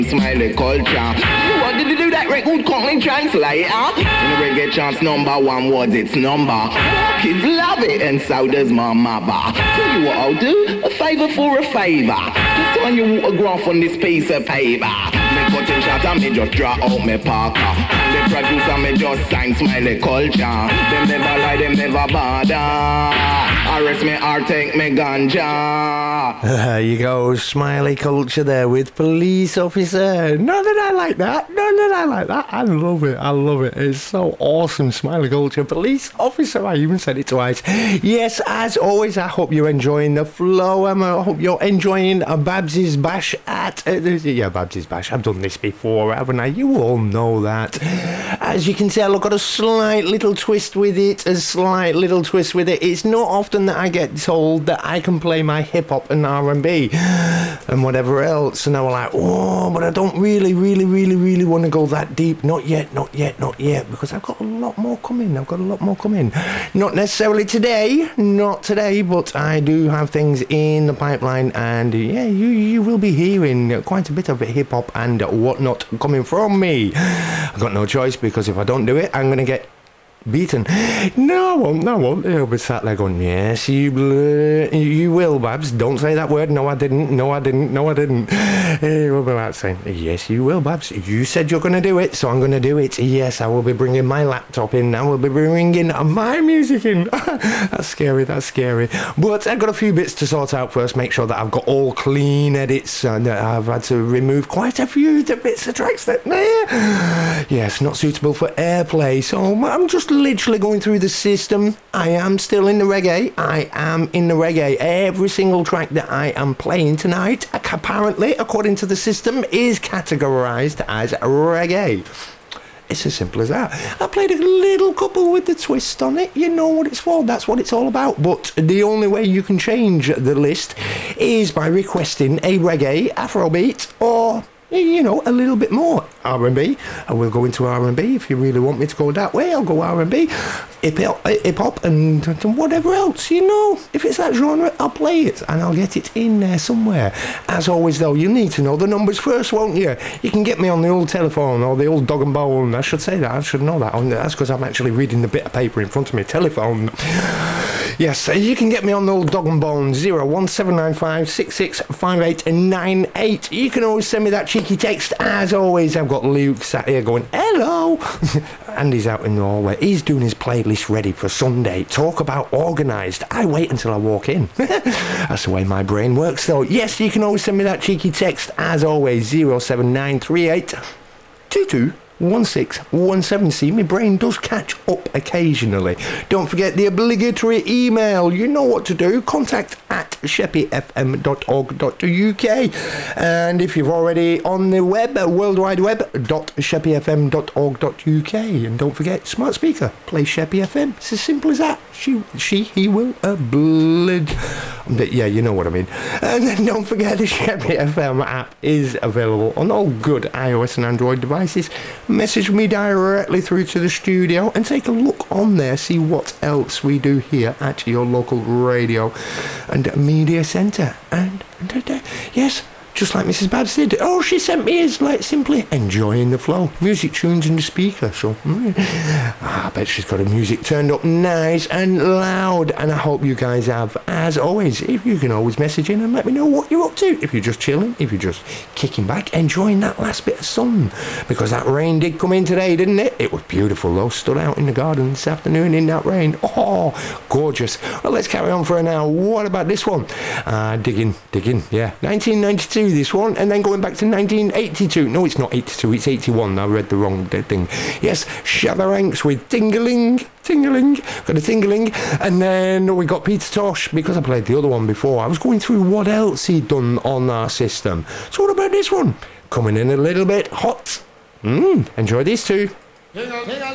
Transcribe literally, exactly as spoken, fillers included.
Smiley culture. You want to do that record calling translator? In the reggae chance number one words, it's number. Kids love it and so does my mother. Tell you what I'll do, a favour for a favour. Just turn your autograph on this piece of paper. Me cutting shot and me just draw out me parker. The producer me just sign Smiley culture. Them never lie, them never bother. Arrest me or take me ganja. There you go, Smiley culture there with Police Officer. Not that I like that, not that I like that. I love it, I love it. It's so awesome, Smiley culture. Police Officer, I even said it twice. Yes, as always, I hope you're enjoying the flow. Um, I hope you're enjoying uh, Babs's Bash at... Uh, yeah, Babs's Bash. I've done this before, haven't I? You all know that. As you can tell, I've got a slight little twist with it, a slight little twist with it. It's not often that I get told that I can play my hip-hop and R and B and whatever else, and I was like, oh, but I don't really, really, really, really want to go that deep. Not yet, not yet, not yet, because I've got a lot more coming. I've got a lot more coming. Not necessarily today, not today, but I do have things in the pipeline, and yeah, you, you will be hearing quite a bit of hip-hop and whatnot coming from me. I've got no choice, because if I don't do it, I'm going to get beaten. No, I won't, no, I won't. He'll be sat there going, yes, you bl- you will, Babs. Don't say that word. No, I didn't. No, I didn't. No, I didn't. He will be like saying, yes, you will, Babs. You said you're going to do it, so I'm going to do it. Yes, I will be bringing my laptop in. I will be bringing my music in. That's scary, that's scary. But I've got a few bits to sort out first. Make sure that I've got all clean edits, and I've had to remove quite a few bits of tracks that, eh, yes, not suitable for airplay. So I'm just literally going through the system. I am still in the reggae. I am in the reggae. Every single track that I am playing tonight, apparently, according to the system, is categorized as reggae. It's as simple as that. I played a little couple with the twist on it. You know what it's for. That's what it's all about. But the only way you can change the list is by requesting a reggae, Afrobeat, or, you know, a little bit more R and B. I will go into R and B if you really want me to go that way. I'll go R and B, hip hop, and whatever else. You know, if it's that genre, I'll play it and I'll get it in there somewhere. As always, though, you need to know the numbers first, won't you? You can get me on the old telephone or the old dog and bone. I should say that. I should know that. That's because I'm actually reading the bit of paper in front of me. Telephone. Yes, you can get me on the old dog and bone, zero one seven nine five six six five eight nine eight. You can always send me that cheeky text. As always, I've got Luke sat here going, hello. Andy's out in the hallway. He's doing his playlist ready for Sunday. Talk about organised. I wait until I walk in. That's the way my brain works, though. Yes, you can always send me that cheeky text. As always, zero seven nine three eight two two one six one seven. See, my brain does catch up occasionally. Don't forget the obligatory email. You know what to do. Contact at sheppy f m dot org dot u k. And if you're already on the web, World Wide Web, sheppy f m dot org dot u k. And don't forget, smart speaker, play Sheppy F M. It's as simple as that. She, she, he will oblige. Yeah, you know what I mean. And then don't forget, the Sheppy F M app is available on all good iOS and Android devices. Message me directly through to the studio and take a look on there, see what else we do here at your local radio and media centre. And, and uh, yes, just like Missus Babs did. All she sent me is like simply enjoying the flow. Music tunes in the speaker. So mm, I bet she's got her music turned up nice and loud. And I hope you guys have. As always, if you can always message in and let me know what you're up to. If you're just chilling, if you're just kicking back, enjoying that last bit of sun. Because that rain did come in today, didn't it? It was beautiful though. Stood out in the garden this afternoon in that rain. Oh, gorgeous. Well, let's carry on for an hour. What about this one? Uh, digging, digging, yeah. nineteen ninety-two. This one, and then going back to nineteen eighty-two. No, it's not eighty-two, it's eighty-one. I read the wrong thing. Yes, Shatheranks with Tingling, Tingling, got a Tingling, and then we got Peter Tosh, because I played the other one before. I was going through what else he'd done on our system. So what about this one? Coming in a little bit hot. Mm, enjoy these two.